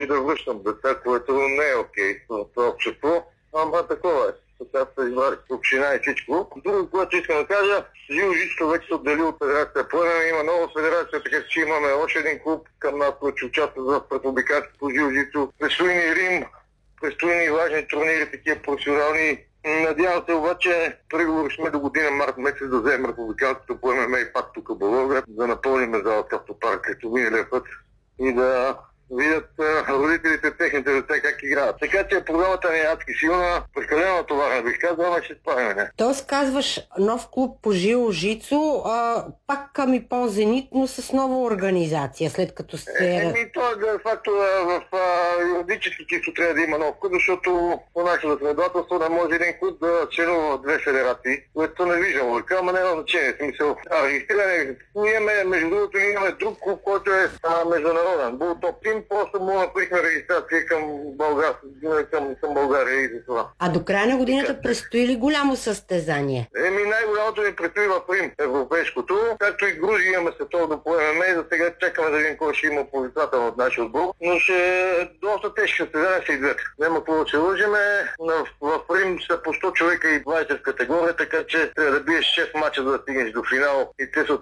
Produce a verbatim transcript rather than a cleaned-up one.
да връщам деца, което не е окей в това общество. Ама такова е. Сега се извади община и всичко. Друго, което искам да кажа, Жило-Жичето вече се отдели от федерацията Плевен. Има нова федерация, така че имаме още един клуб към нас, който участва в републиканското по Жило-Жичето. Предстои ни Рим, предстои ни важни турнири, такива професионални. Надявам се обаче, преговори сме до година март месец да вземем републиканското по ем ем а и пак тук в Благоевград, да напълним залата автопарк, като миналия път и да видят родителите, техните деца как играят. Така че програмата не е адски силна, прекалено това не бих казал, ама ще справим. Тоест казваш нов клуб по Жило-Жицо, а, пак към и по-Зенит, но с нова организация, след като сте... Еми, то е де факто в а, юридически чисто трябва да има нов клуб, защото по нашето законодателство не може един клуб да членува в две федерации, което не виждам лъка, ама няма значение. Смисъл, а, регистриране. Ние имаме, между другото, ние имаме друг клуб, който е а, международен. Бултоп Тим, просто му направихме регистрация към България, към, към България и за това. А до края на годината предстои ли голямо състезание? Еми, най-голямото ни предстои в Рим, европейското, както и Грузия имаме световно по ем ем а, за сега чакаме да видим кой ще има полицател от нашия отбор, но ще е доста тежки състезания са и двете. Няма какво да се лъжиме, в, в Рим са по сто човека и двайсет в категория, така че трябва да биеш шест мача, за да стигнеш до финал и те са